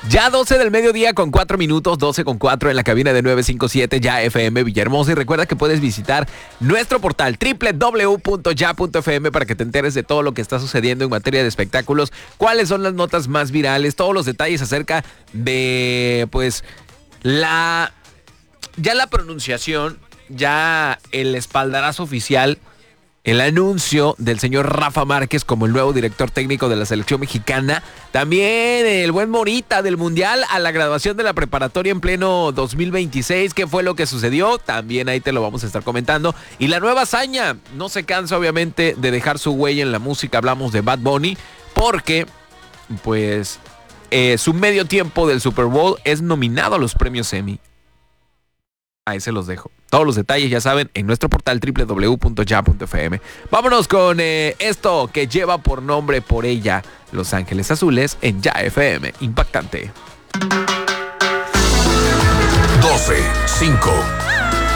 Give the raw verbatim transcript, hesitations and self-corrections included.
Ya doce del mediodía con cuatro minutos, doce con cuatro en la cabina de nueve cinco siete Ya F M Villahermosa. Y recuerda que puedes visitar nuestro portal doble u doble u doble u punto ya punto f m para que te enteres de todo lo que está sucediendo en materia de espectáculos, cuáles son las notas más virales, todos los detalles acerca de, pues, la... ya la pronunciación, ya el espaldarazo oficial, el anuncio del señor Rafa Márquez como el nuevo director técnico de la selección mexicana. También el buen Morita del Mundial a la graduación de la preparatoria en pleno dos mil veintiséis. ¿Qué fue lo que sucedió? También ahí te lo vamos a estar comentando. Y la nueva hazaña, no se cansa obviamente de dejar su huella en la música. Hablamos de Bad Bunny porque, pues, eh, su medio tiempo del Super Bowl es nominado a los premios Emmy. Ahí se los dejo. Todos los detalles, ya saben, en nuestro portal doble u doble u doble u punto ya punto f m. Vámonos con eh, esto que lleva por nombre por ella, Los Ángeles Azules, en Ya F M. Impactante. doce, cinco.